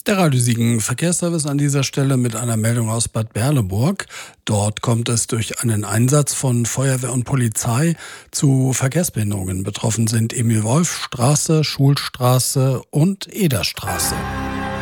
Der Radio Siegen Verkehrsservice an dieser Stelle mit einer Meldung aus Bad Berleburg. Dort kommt es durch einen Einsatz von Feuerwehr und Polizei zu Verkehrsbehinderungen. Betroffen sind Emil-Wolf-Straße, Schulstraße und Ederstraße.